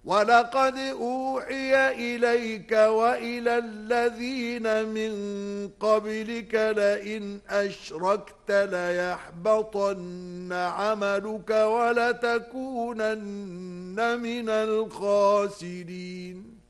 ولقد أوحي إليك وإلى الذين من قبلك لئن أشركت ليحبطن عملك ولتكونن من الخاسرين